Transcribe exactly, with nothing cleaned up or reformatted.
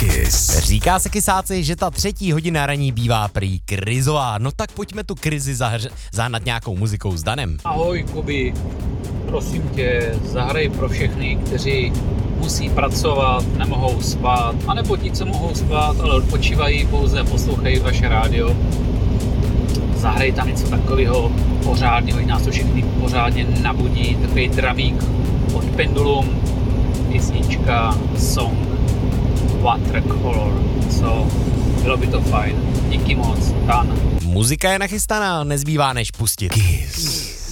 Kiss. Říká se kysáci, že ta třetí hodina raní bývá prý krizová. No tak pojďme tu krizi zahr- zahnat nějakou muzikou s Danem. Ahoj Kubi, prosím tě, zahraj pro všechny, kteří musí pracovat, nemohou spát, anebo ti, co mohou spát, ale odpočívají, pouze poslouchají vaše rádio. Zahraj tam něco takového pořádného, nás to všechny pořádně nabudí, takový dramík od Pendulum, písnička, song, Watercolor, co bylo by to fajn. Díky moc, Dan. Muzika je nachystaná, nezbývá než pustit. Kiss.